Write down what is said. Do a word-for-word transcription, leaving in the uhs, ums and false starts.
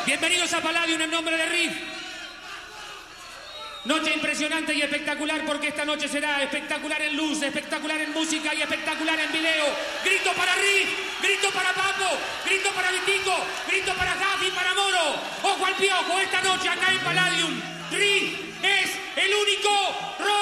Bienvenidos a Palladium en nombre de Riff. Noche impresionante y espectacular porque esta noche será espectacular en luz, espectacular en música y espectacular en video. Grito para Riff, grito para Papo, grito para Vitico, grito para Javi, para Moro. Ojo al piojo, esta noche acá en Palladium. Riff es el único rock